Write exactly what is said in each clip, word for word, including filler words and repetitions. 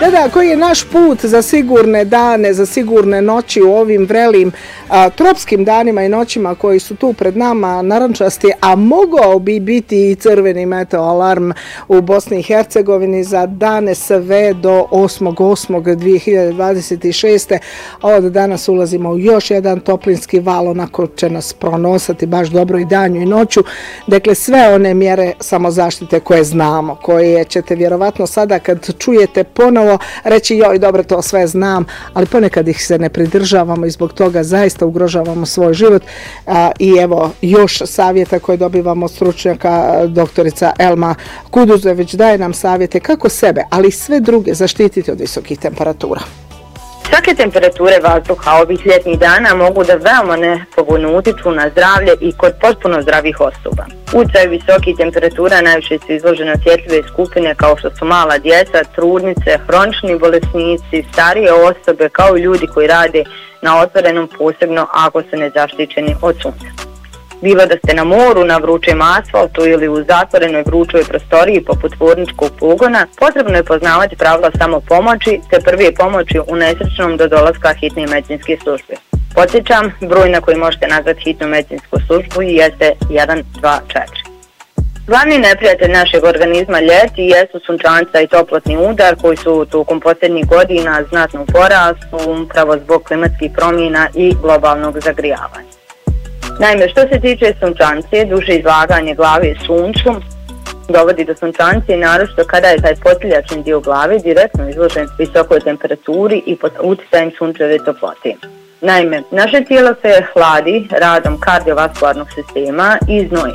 Da, da, koji je naš put za sigurne dane, za sigurne noći u ovim vrelim a, tropskim danima i noćima koji su tu pred nama narančasti, a mogao bi biti i crveni meteo alarm u Bosni i Hercegovini za dane sve do osmog osmog dvije hiljade dvadeset šeste. A od danas ulazimo u još jedan toplinski val, onako će nas pronosati baš dobro i danju i noću. Dakle, sve one mjere samozaštite koje znamo, koje ćete vjerovatno sada kad čujete ponovo reći joj dobro to sve znam, ali ponekad ih se ne pridržavamo i zbog toga zaista ugrožavamo svoj život. A, i evo još savjeta koje dobivamo od stručnjaka, doktorica Elma Kuduzović daje nam savjete kako sebe, ali i sve druge zaštititi od visokih temperatura. Svake temperature vazduha ovih ljetnih dana mogu da veoma nepovoljno utiču na zdravlje i kod potpuno zdravih osoba. Utjecaju visokih temperatura najviše su izložene osjetljive skupine kao što su mala djeca, trudnice, hronični bolesnici, starije osobe kao i ljudi koji rade na otvorenom, posebno ako su nezaštićeni od sunca. Bilo da ste na moru, na vrućem asfaltu ili u zatvorenoj vrućoj prostoriji poput tvorničkog pogona, potrebno je poznavati pravila samopomoći te prve pomoći u nesrećnom do dolaska hitne medicinske službe. Podsjećam, broj na koji možete nazvati hitnu medicinsku službu jeste jedan dva četiri. Glavni neprijatelj našeg organizma ljeti jesu sunčanca i toplotni udar koji su tokom posljednjih godina znatno u porastu upravo zbog klimatskih promjena i globalnog zagrijavanja. Naime, što se tiče sunčancije, duže izlaganje glave sunču dovodi do sunčancije, naročito kada je taj potiljačni dio glave direktno izložen visokoj temperaturi i pod utjecajem sunčeve toplote. Naime, naše tijelo se hladi radom kardiovaskularnog sistema i znoji.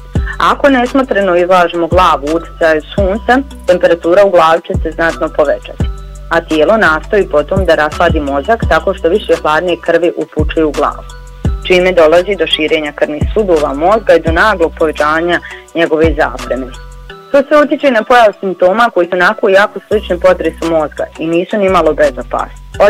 Ako nesmotreno izlažemo glavu utjecaju sunca, temperatura u glavi će se znatno povećati, a tijelo nastoji potom da rasladi mozak tako što više hladne krvi upućuje u glavu, čime dolazi do širenja krvnih sudova mozga i do naglog povećanja njegove zapreme. To se utječe na pojavu simptoma koji su onako jako slični potresu mozga i nisu ni malo bezopasni.